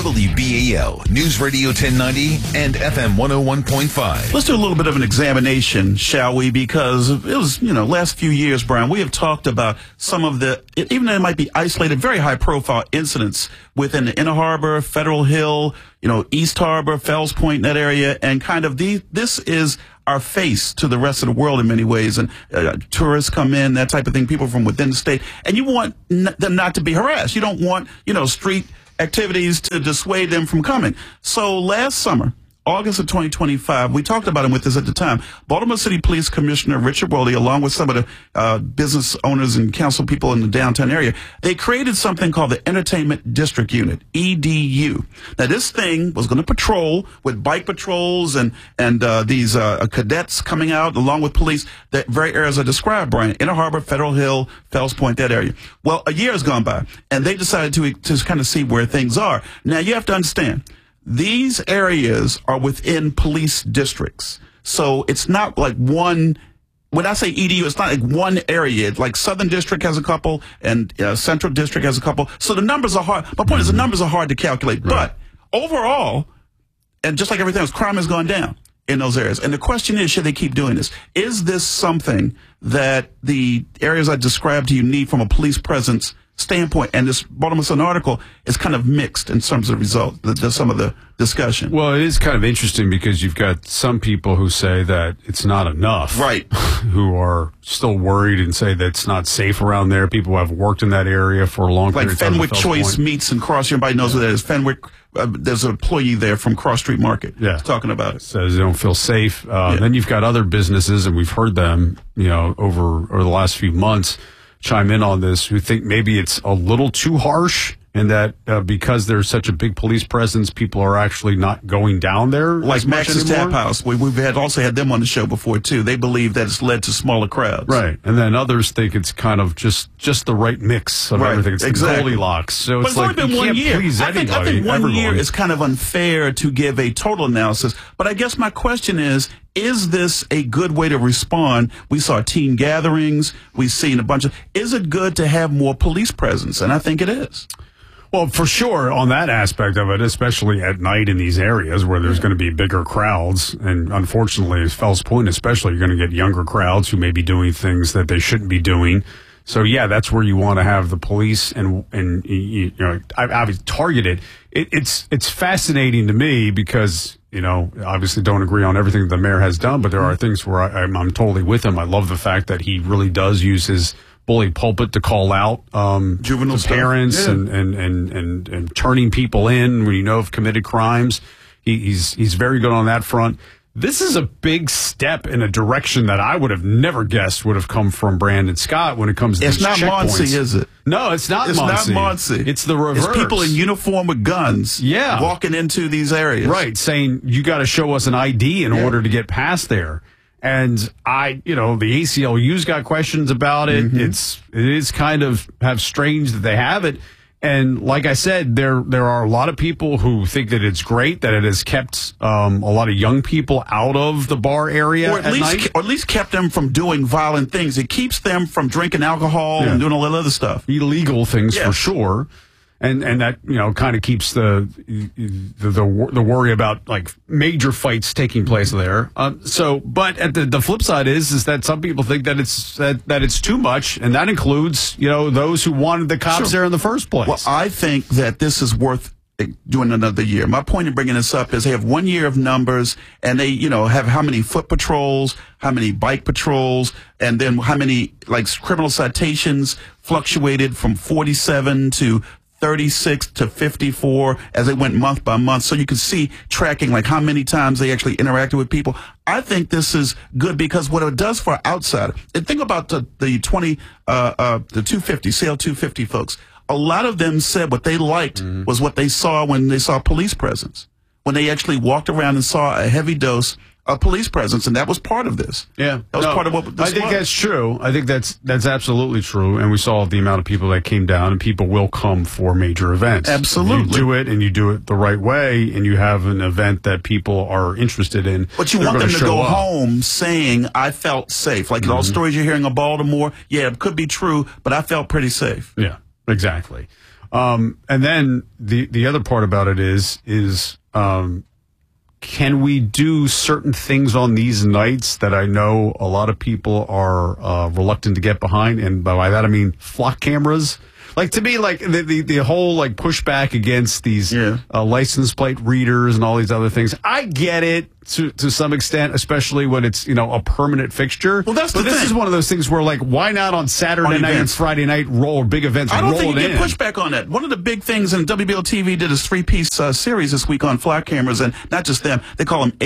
WBAL News Radio 1090 and FM 101.5. Let's do a little bit of an examination, shall we? Because it was, last few years, Brian, we have talked about some of the, even though it might be isolated, very high profile incidents within the Inner Harbor, Federal Hill, East Harbor, Fells Point, that area, and kind of this is our face to the rest of the world in many ways, and tourists come in, that type of thing, people from within the state, and you want them not to be harassed. You don't want, street activities to dissuade them from coming. So last summer, August of 2025, we talked about him with us at the time. Baltimore City Police Commissioner Richard Worley, along with some of the business owners and council people in the downtown area, they created something called the Entertainment District Unit, EDU. Now, this thing was going to patrol with bike patrols and these cadets coming out along with police, the very areas I described, Brian, Inner Harbor, Federal Hill, Fells Point, that area. Well, a year has gone by, and they decided to kind of see where things are. Now, you have to understand, these areas are within police districts. So it's not like one, when I say EDU, it's not like one area. Like Southern District has a couple and Central District has a couple. So the numbers are hard. My point is the numbers are hard to calculate. Right. But overall, and just like everything else, crime has gone down in those areas. And the question is, should they keep doing this? Is this something that the areas I described to you need from a police presence standpoint? And this Baltimore Sun article is kind of mixed in terms of the result, some of the discussion. Well, it is kind of interesting because you've got some people who say that it's not enough. Right. Who are still worried and say that it's not safe around there. People who have worked in that area for a long period of time. Like Fenwick Choice Meats and Cross, everybody knows what that is. Fenwick, there's an employee there from Cross Street Market talking about it. Says they don't feel safe. Then you've got other businesses, and we've heard them, over the last few months chime in on this, who think maybe it's a little too harsh, and that because there's such a big police presence, people are actually not going down there. Like Max's Tap House. We've also had them on the show before, too. They believe that it's led to smaller crowds. Right. And then others think it's kind of just the right mix of everything. It's the Goldilocks. So but it's like, only been 1 year. Please I think one year is kind of unfair to give a total analysis. But I guess my question is this a good way to respond? We saw teen gatherings. We've seen a bunch of... Is it good to have more police presence? And I think it is. Well, for sure, on that aspect of it, especially at night in these areas where there's going to be bigger crowds, and unfortunately, at Fells Point especially, you're going to get younger crowds who may be doing things that they shouldn't be doing. So, yeah, that's where you want to have the police, and I've targeted. It's fascinating to me because, obviously don't agree on everything the mayor has done, but there are things where I'm totally with him. I love the fact that he really does use his bully pulpit to call out juvenile parents and turning people in when have committed crimes. He's very good on that front. This is a big step in a direction that I would have never guessed would have come from Brandon Scott when it comes to these checkpoints. It's not Muncie, is it? No, it's not Muncie. It's not Muncie. It's the reverse. It's people in uniform with guns walking into these areas. Right, saying you got to show us an ID in order to get past there. And the ACLU's got questions about it. Mm-hmm. It is kind of strange that they have it. And like I said, there are a lot of people who think that it's great that it has kept a lot of young people out of the bar area or at least kept them from doing violent things. It keeps them from drinking alcohol and doing all that other stuff. Illegal things for sure. And that, kind of keeps the worry about like major fights taking place there. But at the flip side is that some people think that it's too much, and that includes, those who wanted the cops there in the first place. Well, I think that this is worth doing another year. My point in bringing this up is they have 1 year of numbers, and they, have how many foot patrols, how many bike patrols, and then how many criminal citations fluctuated from 47 to 36 to 54 as they went month by month. So you can see tracking how many times they actually interacted with people. I think this is good because what it does for an outsider, and think about the 250, CL 250 folks. A lot of them said what they liked was what they saw when they saw police presence, when they actually walked around and saw a heavy dose of police presence, and that was part of this. Yeah, that was part of what this was. I think that's true. I think that's absolutely true. And we saw the amount of people that came down, and people will come for major events. Absolutely, you do it, and you do it the right way, and you have an event that people are interested in. But you want them to go home saying, "I felt safe." Like all the stories you're hearing of Baltimore, it could be true, but I felt pretty safe. Yeah. Exactly. And then the other part about it is can we do certain things on these nights that I know a lot of people are reluctant to get behind? And by that I mean flock cameras. Like, to me, like the whole like pushback against these license plate readers and all these other things. I get it to some extent, especially when it's, a permanent fixture. Well, that's the thing. This is one of those things where, like, why not on Saturday night and Friday night roll big events? I don't think you get pushback on that. One of the big things, and WBL TV did a 3-piece series this week on flock cameras, and not just them. They call them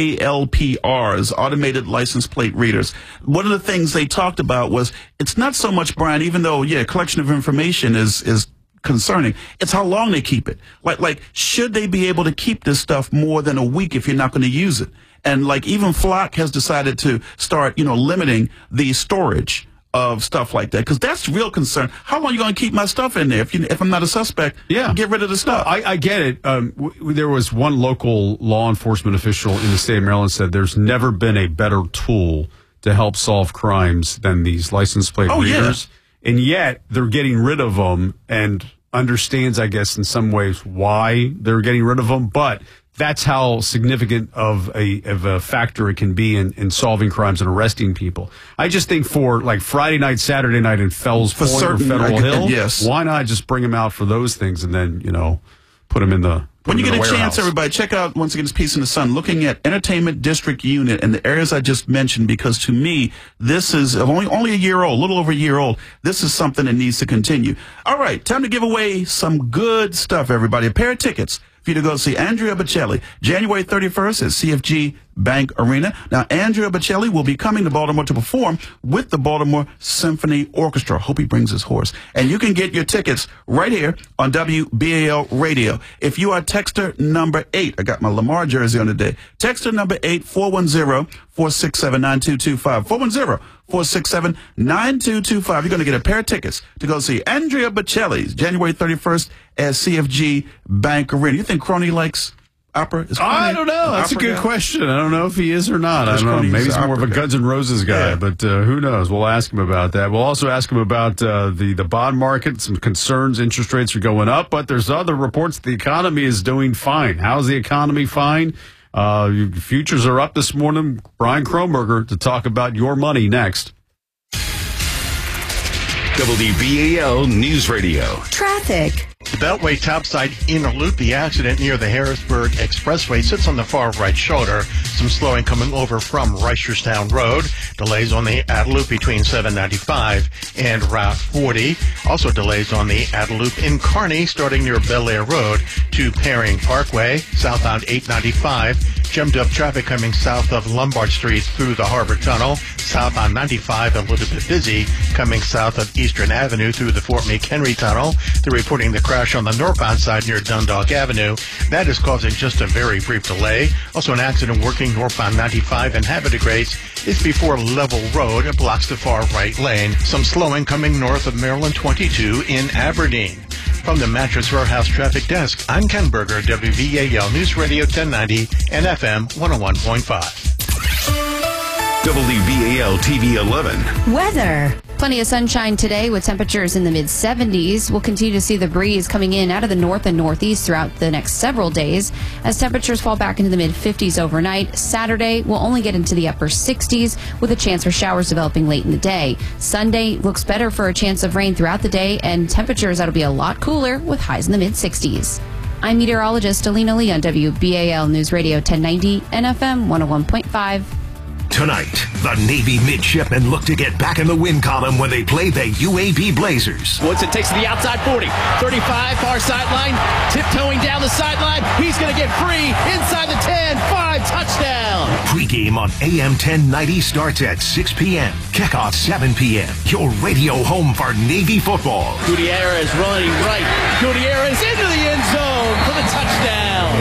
ALPRs, automated license plate readers. One of the things they talked about was it's not so much, Brian, even though collection of information is concerning. It's how long they keep it. Like, should they be able to keep this stuff more than a week if you're not going to use it? And like, even Flock has decided to start, limiting the storage of stuff like that, because that's the real concern. How long are you going to keep my stuff in there? If I'm not a suspect, get rid of the stuff. No, I get it. There was one local law enforcement official in the state of Maryland said there's never been a better tool to help solve crimes than these license plate readers. Yeah. And yet they're getting rid of them, and understands, I guess, in some ways why they're getting rid of them. But that's how significant of a factor it can be in solving crimes and arresting people. I just think for like Friday night, Saturday night in Fells Point or Federal Hill, why not just bring them out for those things and then, put them in the When you get a chance, everybody, check out, once again, this piece in the Sun, looking at Entertainment District Unit and the areas I just mentioned, because to me, this is only a year old, a little over a year old. This is something that needs to continue. All right, time to give away some good stuff, everybody. A pair of tickets for you to go see Andrea Bocelli, January 31st at CFG Bank Arena. Now, Andrea Bocelli will be coming to Baltimore to perform with the Baltimore Symphony Orchestra. Hope he brings his horse. And you can get your tickets right here on WBAL Radio. If you are texter number 8, I got my Lamar jersey on today. Texter number 8, 410-467-9225. 410-467-9225. You're going to get a pair of tickets to go see Andrea Bocelli's January 31st at CFG Bank Arena. You think Crony likes opera? I don't know. That's a good question. I don't know if he is or not. I don't know. Maybe he's more of a Guns N' Roses guy, but who knows? We'll ask him about that. We'll also ask him about the bond market, some concerns. Interest rates are going up, but there's other reports the economy is doing fine. How's the economy fine? Futures are up this morning. Brian Kronberger to talk about your money next. WBAL News Radio. Traffic. The Beltway topside inner loop, the accident near the Harrisburg Expressway sits on the far right shoulder. Some slowing coming over from Reisterstown Road. Delays on the Adeloop between 795 and Route 40. Also delays on the Adeloop in Kearney starting near Bel Air Road to Paring Parkway. Southbound 895. Gemmed up traffic coming south of Lombard Street through the Harbor Tunnel. Southbound 95 a little bit busy coming south of Eastern Avenue through the Fort McHenry Tunnel. They're reporting the crash on the northbound side near Dundalk Avenue. That is causing just a very brief delay. Also an accident working northbound 95 and Havre de Grace is before Level Road. It blocks the far right lane. Some slowing coming north of Maryland 22 in Aberdeen. From the Mattress Warehouse Traffic Desk, I'm Ken Berger, WBAL News Radio 1090 and FM 101.5. WBAL TV 11. Weather. Plenty of sunshine today with temperatures in the mid-70s. We'll continue to see the breeze coming in out of the north and northeast throughout the next several days as temperatures fall back into the mid-50s overnight. Saturday, we'll only get into the upper 60s with a chance for showers developing late in the day. Sunday looks better for a chance of rain throughout the day, and temperatures that'll be a lot cooler with highs in the mid-60s. I'm meteorologist Alina Lee on WBAL News Radio 1090 and FM 101.5. Tonight, the Navy midshipmen look to get back in the win column when they play the UAB Blazers. Woodson takes to the outside 40, 35, far sideline, tiptoeing down the sideline. He's going to get free inside the 10, 5, touchdown. Pre-game on AM 1090 starts at 6 p.m. Kickoff 7 p.m. Your radio home for Navy football. Gutierrez running right. Gutierrez into the end zone for the touchdown.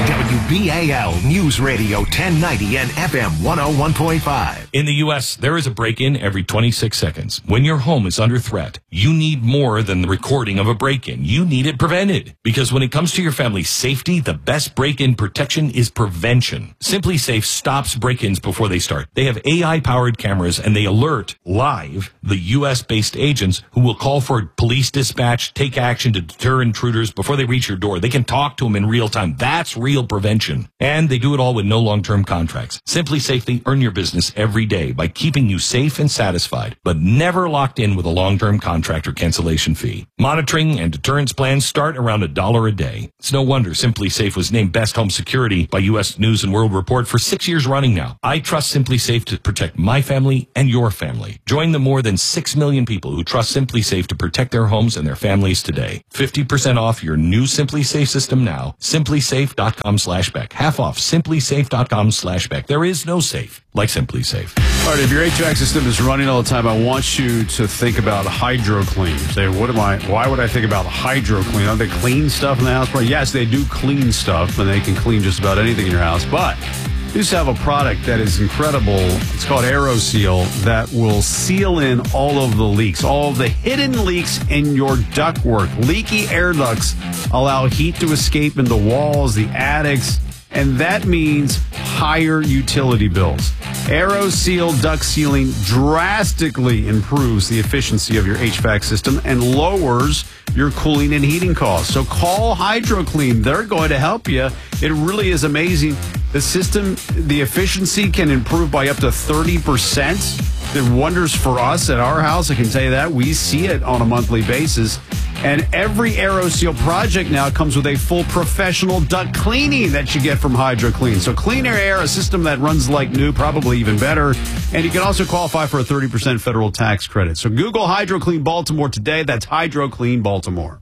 WBAL News Radio 1090 and FM 101.5. In the U.S., there is a break-in every 26 seconds. When your home is under threat, you need more than the recording of a break-in. You need it prevented. Because when it comes to your family's safety, the best break-in protection is prevention. Simply Safe stops break-ins before they start. They have AI-powered cameras, and they alert live the U.S.-based agents who will call for police dispatch, take action to deter intruders before they reach your door. They can talk to them in real time. That's real prevention. And they do it all with no long-term contracts. Simply Safely earn your business every day by keeping you safe and satisfied, but never locked in with a long-term contract or cancellation fee. Monitoring and deterrence plans start around $1 a day. It's no wonder Simply Safe was named Best Home Security by U.S. News and World Report for 6 years running now. I trust Simply Safe to protect my family and your family. Join the more than 6 million people who trust Simply Safe to protect their homes and their families today. 50% off your new Simply Safe system now. SimplySafe.com/Beck. Half off. SimplySafe.com/Beck. There is no safe like Simply Safe. All right, if your HVAC system is running all the time, I want you to think about HydroClean. Say, why would I think about HydroClean? Don't they clean stuff in the house? Well, yes, they do clean stuff, and they can clean just about anything in your house, but they just have a product that is incredible. It's called AeroSeal that will seal in all of the leaks, all of the hidden leaks in your ductwork. Leaky air ducts allow heat to escape in the walls, the attics, and that means higher utility bills. AeroSeal duct sealing drastically improves the efficiency of your HVAC system and lowers your cooling and heating costs. So call HydroClean. They're going to help you. It really is amazing. The system, the efficiency can improve by up to 30%. It wonders for us at our house. I can tell you that. We see it on a monthly basis. And every AeroSeal project now comes with a full professional duct cleaning that you get from HydroClean. So cleaner air, a system that runs like new, probably even better. And you can also qualify for a 30% federal tax credit. So Google HydroClean Baltimore today. That's HydroClean Baltimore.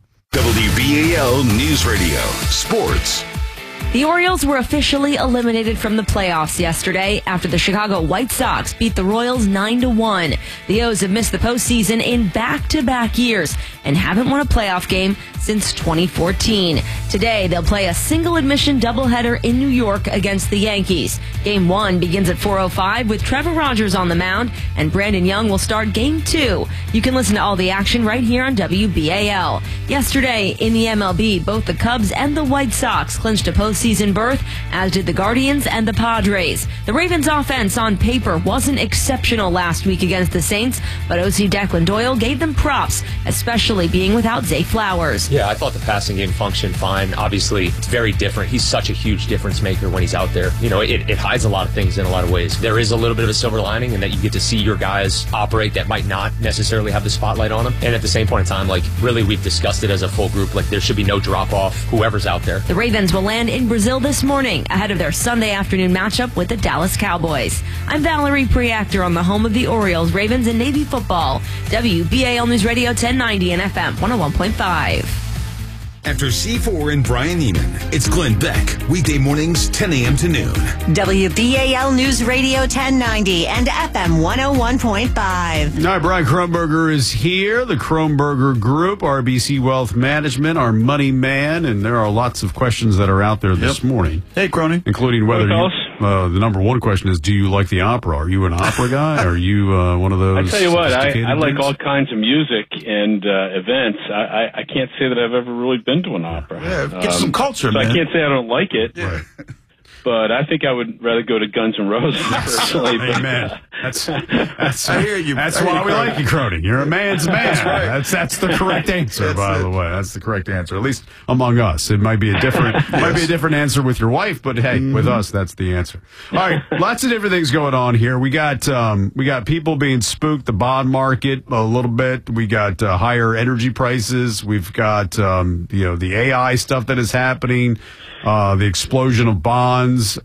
WBAL News Radio. Sports. The Orioles were officially eliminated from the playoffs yesterday after the Chicago White Sox beat the Royals 9-1. The O's have missed the postseason in back-to-back years and haven't won a playoff game since 2014. Today, they'll play a single-admission doubleheader in New York against the Yankees. Game 1 begins at 4:05 with Trevor Rogers on the mound, and Brandon Young will start Game 2. You can listen to all the action right here on WBAL. Yesterday, in the MLB, both the Cubs and the White Sox clinched a postseason berth, as did the Guardians and the Padres. The Ravens' offense on paper wasn't exceptional last week against the Saints, but OC Declan Doyle gave them props, especially being without Zay Flowers. Yeah, I thought the passing game functioned fine. Obviously, it's very different. He's such a huge difference maker when he's out there. You know, it hides a lot of things in a lot of ways. There is a little bit of a silver lining in that you get to see your guys operate that might not necessarily have the spotlight on them. And at the same point in time, like, really, we've discussed it as a full group. Like, there should be no drop-off, whoever's out there. The Ravens will land in Brazil this morning ahead of their Sunday afternoon matchup with the Dallas Cowboys. I'm Valerie Preactor on the home of the Orioles, Ravens, and Navy football. WBAL News Radio 1090 and FM 101.5. After C4 and Brian Neiman, it's Glenn Beck. Weekday mornings, 10 a.m. to noon. WBAL News Radio 1090 and FM 101.5. All right, Brian Kronberger is here. The Kronberger Group, RBC Wealth Management, our money man. And there are lots of questions that are out there this morning. Hey, Crony. Including whether the number one question is, do you like the opera? Are you an opera guy? Are you one of those? I tell you what, I like all kinds of music and events. I can't say that I've ever really been to an opera. Yeah, get some culture, so man. I can't say I don't like it. Yeah. But I think I would rather go to Guns N' Roses personally. Amen. That's I hear you. That's why we like you, Crony. You're a man's man. That's the correct answer, by the way. That's the correct answer, at least among us. It might be a different answer with your wife, but hey, with us, that's the answer. All right, lots of different things going on here. We got people being spooked, the bond market a little bit. We got higher energy prices. We've got the AI stuff that is happening. The explosion of bonds,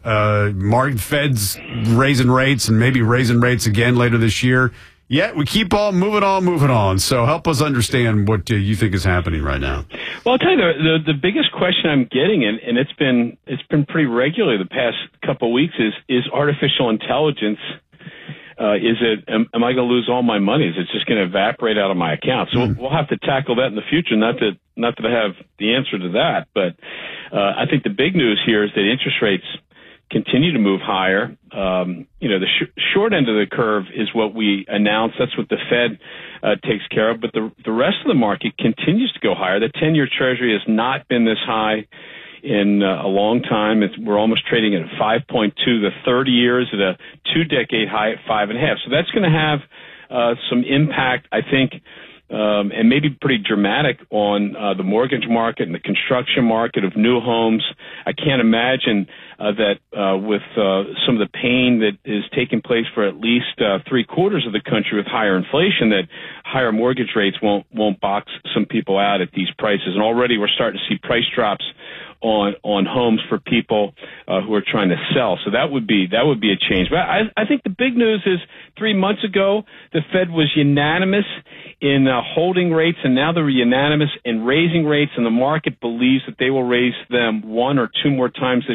Fed's raising rates and maybe raising rates again later this year. Yet we keep on moving on. So help us understand what you think is happening right now. Well, I'll tell you, the biggest question I'm getting, and it's been pretty regular the past couple of weeks, is artificial intelligence am I going to lose all my money? Is it just going to evaporate out of my account? So we'll have to tackle that in the future. Not that I have the answer to that, but I think the big news here is that interest rates continue to move higher. The short end of the curve is what we announced. That's what the Fed takes care of. But the rest of the market continues to go higher. The 10-year Treasury has not been this high in a long time. We're almost trading at 5.2. The 30 years at a 2-decade high at 5.5. So that's going to have some impact, I think, and maybe pretty dramatic on the mortgage market and the construction market of new homes. I can't imagine that with some of the pain that is taking place for at least 3/4 of the country with higher inflation, that higher mortgage rates won't box some people out at these prices. And already we're starting to see price drops on homes for people who are trying to sell. So that would be a change. But I think the big news is 3 months ago, the Fed was unanimous in holding rates, and now they're unanimous in raising rates, and the market believes that they will raise them 1 or 2 more times this